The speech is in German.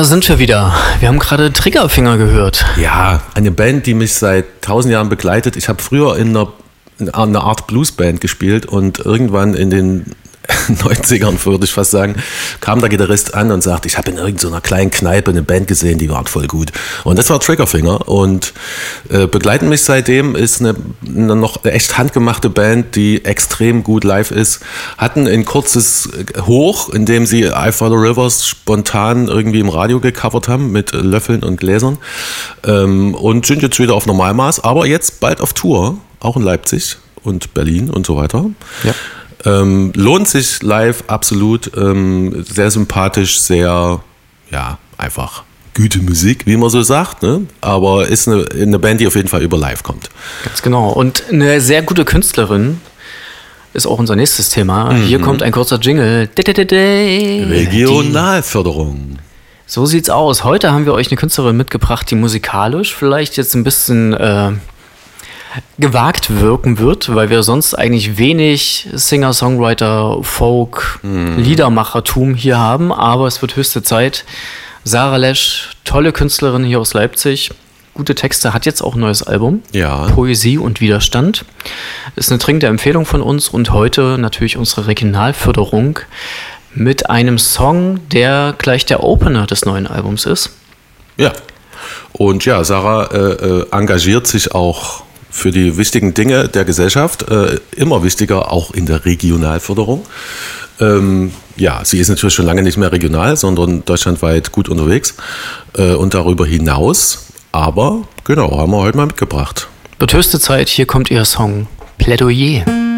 sind wir wieder. Wir haben gerade Triggerfinger gehört. Ja, eine Band, die mich seit 1000 Jahren begleitet. Ich habe früher in einer Art Bluesband gespielt und irgendwann in den 90ern, würde ich fast sagen, kam der Gitarrist an und sagte, ich habe in irgendeiner kleinen Kneipe eine Band gesehen, die waren voll gut. Und das war Triggerfinger und begleiten mich seitdem ist eine noch echt handgemachte Band, die extrem gut live ist. Hatten ein kurzes Hoch, in dem sie I Follow Rivers spontan irgendwie im Radio gecovert haben mit Löffeln und Gläsern und sind jetzt wieder auf Normalmaß, aber jetzt bald auf Tour, auch in Leipzig und Berlin und so weiter. Ja. Lohnt sich live absolut, sehr sympathisch, sehr, ja, einfach gute Musik, wie man so sagt, ne? Aber ist eine Band, die auf jeden Fall über live kommt. Ganz genau. Und eine sehr gute Künstlerin ist auch unser nächstes Thema. Hier kommt ein kurzer Jingle. Regionalförderung. So sieht's aus. Heute haben wir euch eine Künstlerin mitgebracht, die musikalisch vielleicht jetzt ein bisschen gewagt wirken wird, weil wir sonst eigentlich wenig Singer-Songwriter, Folk, Liedermachertum hier haben, aber es wird höchste Zeit. Sarah Lesch, tolle Künstlerin hier aus Leipzig, gute Texte, hat jetzt auch ein neues Album, ja. Poesie und Widerstand, ist eine dringende Empfehlung von uns und heute natürlich unsere Regionalförderung mit einem Song, der gleich der Opener des neuen Albums ist. Ja, und ja, Sarah engagiert sich auch für die wichtigen Dinge der Gesellschaft, immer wichtiger auch in der Regionalförderung. Ja, sie ist natürlich schon lange nicht mehr regional, sondern deutschlandweit gut unterwegs und darüber hinaus. Aber genau, haben wir heute mal mitgebracht. Wird höchste Zeit, hier kommt ihr Song Plädoyer.